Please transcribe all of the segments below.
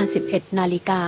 11 นาฬิกา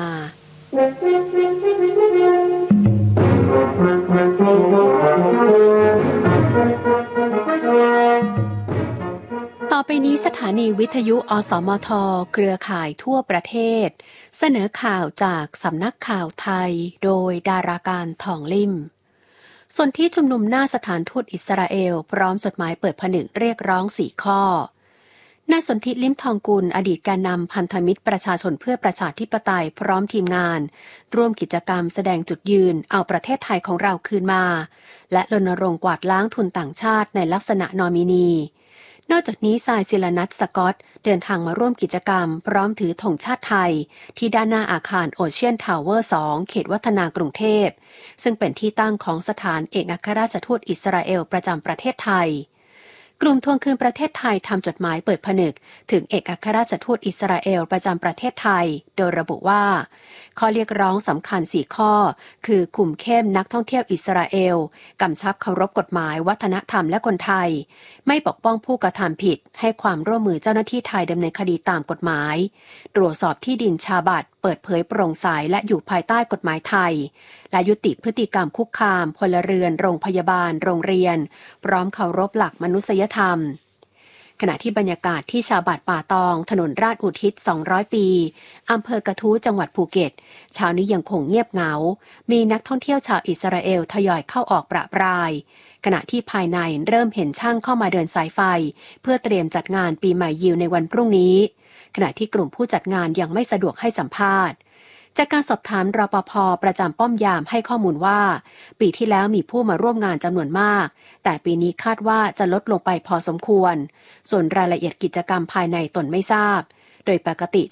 ต่อไปนี้สถานีวิทยุอสมทเครือข่ายทั่วประเทศเสนอข่าวจากสำนักข่าวไทยโดยดาราการทองลิ่มส่วนที่ชุมนุมหน้าสถานทูตอิสราเอลพร้อมจดหมายเปิดผนึกเรียกร้อง4 ข้อนายสนธิลิ้มทองกุลอดีตแกนนำพันธมิตรประชาชนเพื่อประชาธิปไตยพร้อมทีมงานร่วมกิจกรรมแสดงจุดยืนเอาประเทศไทยของเราคืนมาและรณรงค์กวาดล้างทุนต่างชาติในลักษณะนอมินีนอกจากนี้ทรายศิลนัทสกอตเดินทางมาร่วมกิจกรรมพร้อมถือธงชาติไทยที่ด้านหน้าอาคารโอเชียนทาวเวอร์ 2 เขตวัฒนากรุงเทพซึ่งเป็นที่ตั้งของสถานเอกอัครราชทูตอิสราเอลประจำประเทศไทยกลุ่มทวงคืนประเทศไทยทำจดหมายเปิดผนึกถึงเอกอัครราชทูตอิสราเอลประจำประเทศไทยโดยระบุว่าข้อเรียกร้องสำคัญ4 ข้อคือคุมเข้มนักท่องเที่ยวอิสราเอลกำชับเคารพกฎหมายวัฒนธรรมและคนไทยไม่ปกป้องผู้กระทำผิดให้ความร่วมมือเจ้าหน้าที่ไทยดำเนินคดีตามกฎหมายตรวจสอบที่ดินชาบัตเปิดเผยโปร่งใสและอยู่ภายใต้กฎหมายไทยและยุติพฤติกรรมคุกคามพลเรือนโรงพยาบาลโรงเรียนพร้อมเคารพหลักมนุษยธรรมขณะที่บรรยากาศที่ชาบัตป่าตองถนนราชอุทิศ200 ปีอำเภอกระทู้จังหวัดภูเก็ตเช้านี้ยังคงเงียบเหงามีนักท่องเที่ยวชาวอิสราเอลทยอยเข้าออกประปรายขณะที่ภายในเริ่มเห็นช่างเข้ามาเดินสายไฟเพื่อเตรียมจัดงานปีใหม่ยิวในวันพรุ่งนี้ขณะที่กลุ่มผู้จัดงานยังไม่สะดวกให้สัมภาษณ์จากการสอบถามรปภ.ประจำป้อมยามให้ข้อมูลว่าปีที่แล้วมีผู้มาร่วมงานจำนวนมากแต่ปีนี้คาดว่าจะลดลงไปพอสมควรส่วนรายละเอียดกิจกรรมภายในตนไม่ทราบโดยปกติ